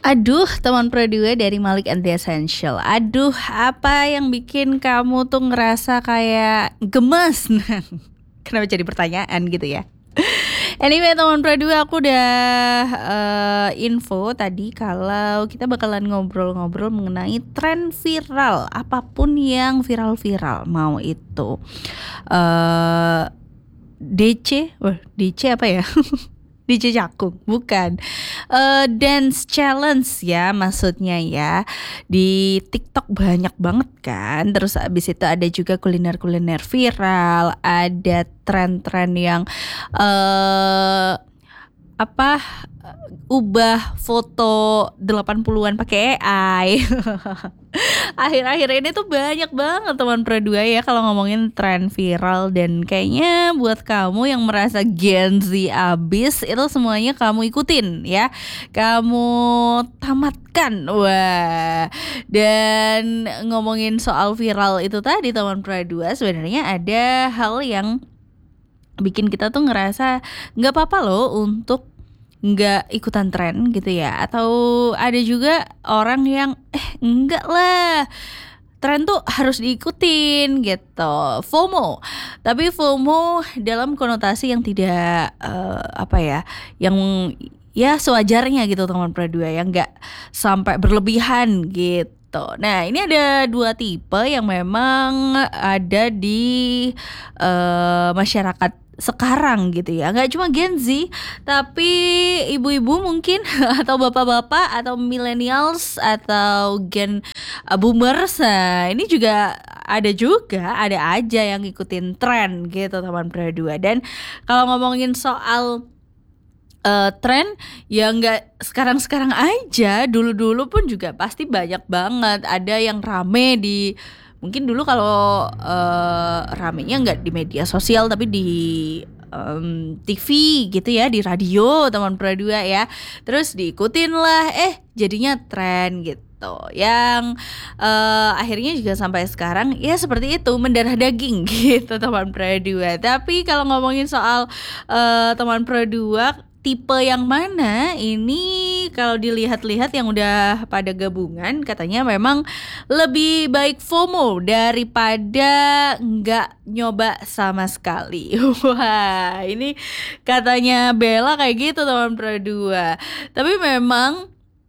Aduh, teman Pro 2 dari Malik and the Essential. Aduh, apa yang bikin kamu tuh ngerasa kayak gemes? Kenapa jadi pertanyaan gitu ya? Anyway, teman Pro 2, aku udah info tadi kalau kita bakalan ngobrol-ngobrol mengenai tren viral, apapun yang viral-viral, mau itu DC, DC apa ya? DJ Cakung, bukan. Dance challenge ya maksudnya ya. Di TikTok banyak banget kan. Terus abis itu ada juga kuliner-kuliner viral, ada tren-tren yang ubah foto 80-an pakai AI. Akhir-akhir ini tuh banyak banget teman Pro 2 ya kalau ngomongin tren viral, dan kayaknya buat kamu yang merasa Gen Z abis itu semuanya kamu ikutin ya. Kamu tamatkan. Wah. Dan ngomongin soal viral itu tadi teman Pro 2, sebenarnya ada hal yang bikin kita tuh ngerasa nggak apa-apa loh untuk nggak ikutan tren gitu ya. Atau ada juga orang yang enggak lah, tren tuh harus diikutin gitu, FOMO. Tapi FOMO dalam konotasi yang tidak yang ya sewajarnya gitu teman Pro 2, yang nggak sampai berlebihan gitu. Nah, ini ada dua tipe yang memang ada di masyarakat sekarang gitu ya. Nggak cuma Gen Z, tapi ibu-ibu mungkin atau bapak-bapak atau millennials atau Gen boomers. Nah, ini juga ada aja yang ngikutin tren gitu teman Pro 2. Dan kalau ngomongin soal tren ya nggak sekarang-sekarang aja, dulu-dulu pun juga pasti banyak banget. Ada yang rame di, mungkin dulu kalau ramenya nggak di media sosial tapi di TV gitu ya, di radio teman Pro 2 ya. Terus diikutin lah, jadinya tren gitu. Yang akhirnya juga sampai sekarang ya seperti itu, mendarah daging gitu teman Pro 2. Tapi kalau ngomongin soal teman Pro 2 tipe yang mana, ini kalau dilihat-lihat yang udah pada gabungan katanya memang lebih baik FOMO daripada nggak nyoba sama sekali. Wah, ini katanya Bella kayak gitu teman Pro 2. Tapi memang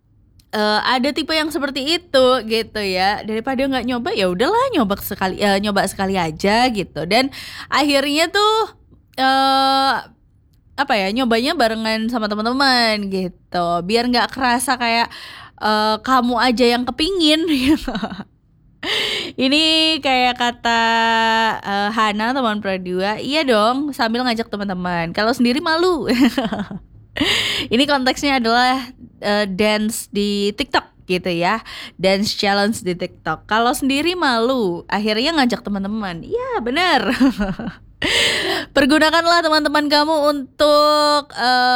ada tipe yang seperti itu gitu ya. Daripada nggak nyoba, ya udahlah nyoba sekali aja gitu. Dan akhirnya tuh nyobanya barengan sama teman-teman gitu, biar nggak kerasa kayak kamu aja yang kepingin gitu. Ini kayak kata Hana teman Pro 2, iya dong sambil ngajak teman-teman, kalau sendiri malu. Ini konteksnya adalah dance di TikTok gitu ya, dance challenge di TikTok. Kalau sendiri malu, akhirnya ngajak teman-teman. Iya benar. Pergunakanlah teman-teman kamu untuk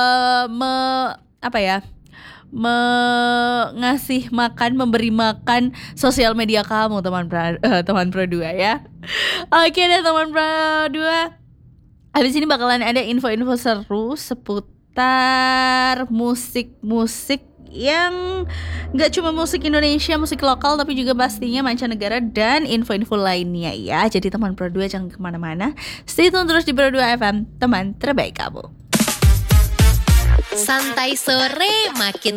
ngasih makan, memberi makan sosial media kamu teman Pro 2 ya. Oke deh teman Pro 2. Habis ini bakalan ada info-info seru seputar musik-musik yang gak cuma musik Indonesia, musik lokal, tapi juga pastinya mancanegara dan info-info lainnya ya. Jadi teman Pro 2 jangan kemana-mana, stay tune terus di Pro 2 FM, teman terbaik kamu. Santai sore makin